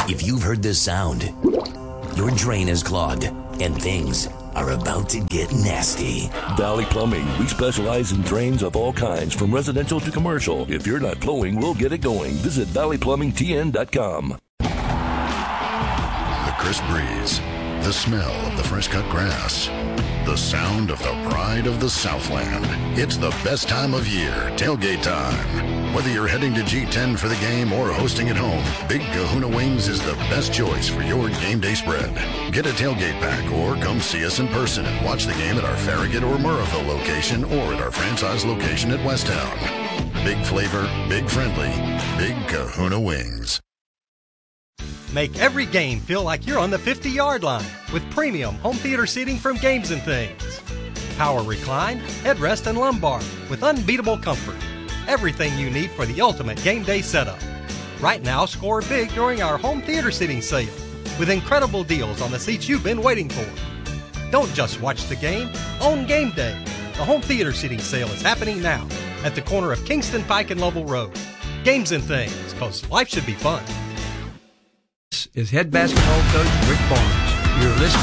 If you've heard this sound, your drain is clogged and things are about to get nasty. Valley Plumbing. We specialize in drains of all kinds, from residential to commercial. If you're not flowing, we'll get it going. Visit valleyplumbingtn.com. The crisp breeze, the smell of the fresh-cut grass, the sound of the pride of the Southland. It's the best time of year, tailgate time. Whether you're heading to G10 for the game or hosting at home, Big Kahuna Wings is the best choice for your game day spread. Get a tailgate pack or come see us in person and watch the game at our Farragut or Murrayville location or at our franchise location at Westtown. Big flavor, big friendly, Big Kahuna Wings. Make every game feel like you're on the 50-yard line with premium home theater seating from Games and Things. Power recline, headrest, and lumbar with unbeatable comfort. Everything you need for the ultimate game day setup. Right now, score big during our home theater seating sale with incredible deals on the seats you've been waiting for. Don't just watch the game, own game day. The home theater seating sale is happening now at the corner of Kingston Pike and Lovell Road. Games and Things, because life should be fun. This is head basketball coach Rick Barnes. You're listening